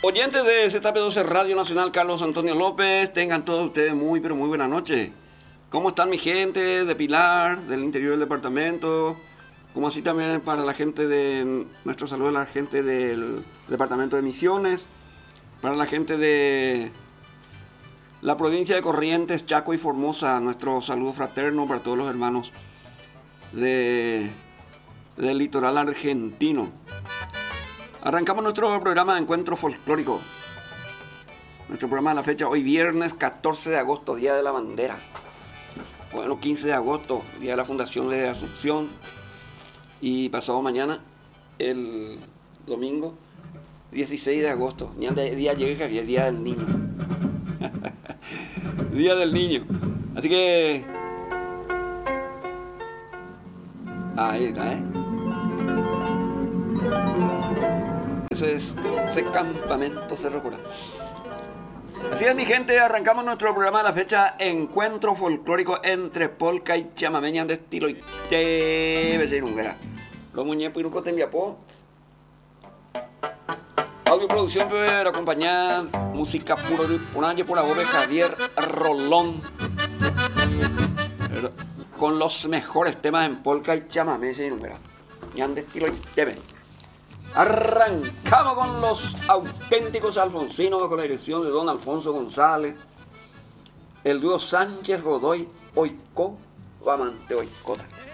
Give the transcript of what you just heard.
Oyentes de ZP12 Radio Nacional, Carlos Antonio López, tengan todos ustedes muy, pero muy buena noche. ¿Cómo están mi gente de Pilar, del interior del departamento? Como así también para la gente de, nuestro saludo a la gente del departamento de Misiones, para la gente de la provincia de Corrientes, Chaco y Formosa, nuestro saludo fraterno para todos los hermanos del litoral argentino. Arrancamos nuestro programa de encuentro folclórico. Nuestro programa de la fecha hoy viernes 14 de agosto, Día de la Bandera. Bueno, 15 de agosto, Día de la Fundación de Asunción. Y pasado mañana, el domingo, 16 de agosto. Día llega Javier, Día del Niño. Día del Niño. Así que... ahí está, Ese campamento Cerro Cura. Así es, mi gente, arrancamos nuestro programa de la fecha Encuentro Folclórico entre polka y chamameña de estilo y los muñecos y nunca te enviapó. Audio producción para acompañar música pura voz de Javier Rolón, con los mejores temas en polka y chamameña de estilo y Arrancamos con los auténticos alfonsinos bajo la dirección de don Alfonso González, el dúo Sánchez Godoy, Oikó, Amante Oikota.